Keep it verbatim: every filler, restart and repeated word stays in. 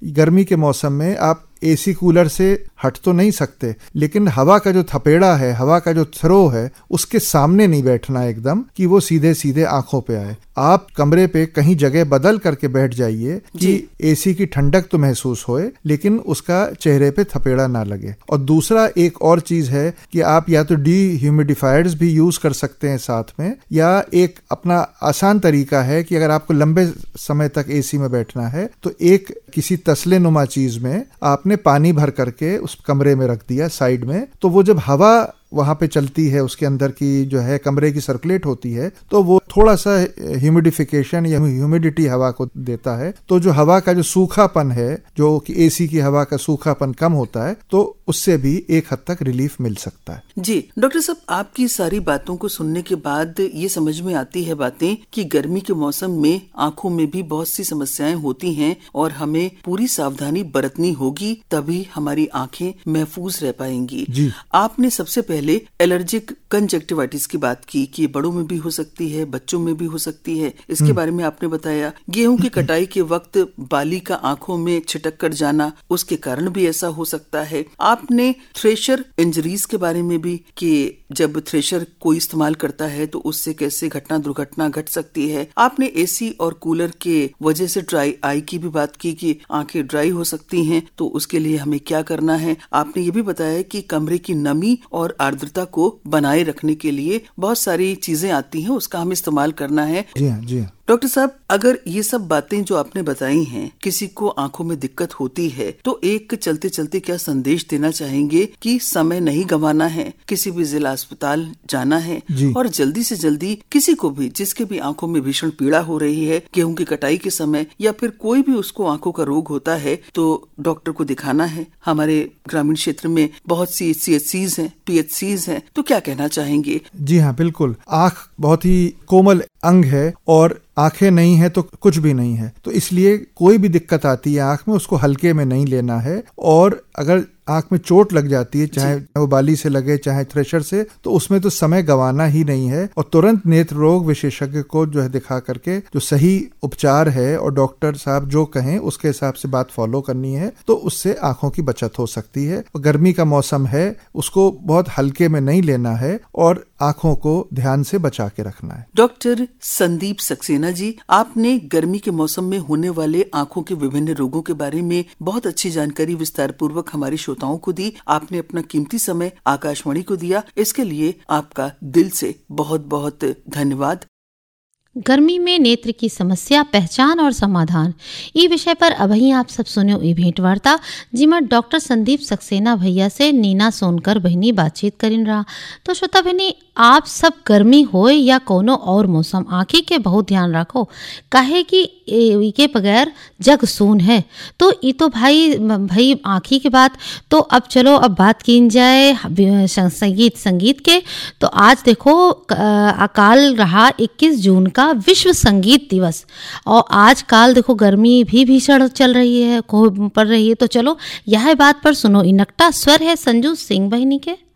गर्मी के मौसम में आप एसी कूलर से हट तो नहीं सकते, लेकिन हवा का जो थपेड़ा है, हवा का जो थ्रो है, उसके सामने नहीं बैठना एकदम कि वो सीधे सीधे आंखों पे आए। आप कमरे पे कहीं जगह बदल करके बैठ जाइए कि एसी की ठंडक तो महसूस होए, लेकिन उसका चेहरे पे थपेड़ा ना लगे। और दूसरा एक और चीज है कि आप या तो डी-ह्यूमिडिफायर्स भी यूज कर सकते हैं साथ में, या एक अपना आसान तरीका है कि अगर आपको लंबे समय तक एसी में बैठना है तो एक किसी तसले नुमा चीज में आपने पानी भर करके उस कमरे में रख दिया साइड में, तो वो जब हवा वहां पे चलती है, उसके अंदर की जो है कमरे की सर्कुलेट होती है, तो वो थोड़ा सा ह्यूमिडिफिकेशन या ह्यूमिडिटी हवा को देता है। तो जो हवा का जो सूखापन है, जो कि एसी की हवा का सूखापन कम होता है, तो उससे भी एक हद तक रिलीफ मिल सकता है। जी डॉक्टर साहब, आपकी सारी बातों को सुनने के बाद ये समझ में आती है बातें कि गर्मी के मौसम में आंखों में भी बहुत सी समस्याएं होती हैं और हमें पूरी सावधानी बरतनी होगी, तभी हमारी आंखें महफूज रह पाएंगी। जी। आपने सबसे पहले एलर्जिक कंजक्टिवाइटिस की बात की कि बड़ों में भी हो सकती है, बच्चों में भी हो सकती है, इसके बारे में आपने बताया। गेहूं की कटाई के वक्त बाली का आंखों में छिटक कर जाना, उसके कारण भी ऐसा हो सकता है। आपने थ्रेशर इंजरीज के बारे में भी कि जब थ्रेशर कोई इस्तेमाल करता है तो उससे कैसे घटना दुर्घटना घट सकती है। आपने एसी और कूलर के वजह से ड्राई आई की भी बात की कि आंखें ड्राई हो सकती हैं, तो उसके लिए हमें क्या करना है। आपने ये भी बताया कि कमरे की नमी और आर्द्रता को बनाए रखने के लिए बहुत सारी चीजें आती हैं, उसका हमें इस्तेमाल करना है। जी हाँ, जी हाँ। डॉक्टर साहब, अगर ये सब बातें जो आपने बताई हैं, किसी को आंखों में दिक्कत होती है, तो एक चलते चलते क्या संदेश देना चाहेंगे कि समय नहीं गंवाना है, किसी भी जिला अस्पताल जाना है और जल्दी से जल्दी किसी को भी जिसके भी आंखों में भीषण पीड़ा हो रही है गेहूं की कटाई के समय, या फिर कोई भी उसको आंखों का रोग होता है, तो डॉक्टर को दिखाना है। हमारे ग्रामीण क्षेत्र में बहुत सी सी एच सीज हैं, पी एच सीज हैं, तो क्या कहना चाहेंगे? जी हाँ, बिल्कुल। आंख बहुत ही कोमल अंग है और आंखें नहीं है तो कुछ भी नहीं है, तो इसलिए कोई भी दिक्कत आती है आंख में उसको हल्के में नहीं लेना है। और अगर आंख में चोट लग जाती है, चाहे वो बाली से लगे चाहे थ्रेशर से, तो उसमें तो समय गंवाना ही नहीं है और तुरंत नेत्र रोग विशेषज्ञ को जो है दिखा करके जो सही उपचार है और डॉक्टर साहब जो कहें उसके हिसाब से बात फॉलो करनी है, तो उससे आंखों की बचत हो सकती है। और गर्मी का मौसम है, उसको बहुत हल्के में नहीं लेना है और आंखों को ध्यान से बचा के रखना है। डॉक्टर संदीप सक्सेना जी, आपने गर्मी के मौसम में होने वाले आंखों के विभिन्न रोगों के बारे में बहुत अच्छी जानकारी विस्तार पूर्वक हमारी श्रोताओं को दी। आपने अपना कीमती समय आकाशवाणी को दिया, इसके लिए आपका दिल से बहुत बहुत धन्यवाद। गर्मी में नेत्र की समस्या, पहचान और समाधान, ई विषय पर अभी आप सब सुनो ई भेंट वार्ता, जिसमें डॉक्टर संदीप सक्सेना भैया से नीना सोनकर बहनी बातचीत करिन रहा। तो श्रोता बहनी, आप सब गर्मी होए या कोनो और मौसम, आँखी के बहुत ध्यान रखो, काहे कि के बगैर जग सून है। तो ये तो भाई भाई आँखी के बात। तो अब चलो अब बात की जाए संगीत संगीत के। तो आज देखो अकाल रहा इक्कीस जून का विश्व संगीत दिवस, और आज काल देखो गर्मी भी भीषण चल रही है, पड़ रही है। तो चलो यह बात पर सुनो, इनकटा स्वर है संजू सिंह बहनी के।